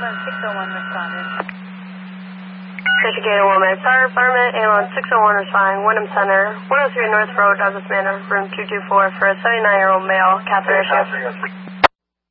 ambulance 601 responded. Investigator woman. Fire fireman, ambulance 601 responding, Wyndham Center, 103 North Road, Douglas Manor, room 224 for a 79-year-old male, catheter issue.